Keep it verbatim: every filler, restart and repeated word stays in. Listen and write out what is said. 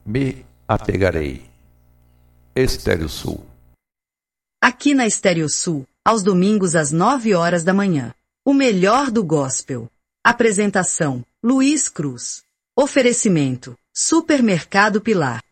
me apegarei. Estéreo Sul. Aqui na Estéreo Sul, aos domingos às nove horas da manhã. O melhor do gospel. Apresentação: Luiz Cruz. Oferecimento: Supermercado Pilar.